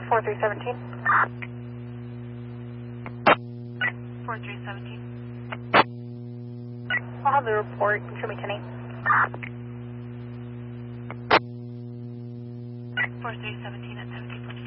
4317. 4317. I'll have the report. Show me 10-8. 4317 at 17.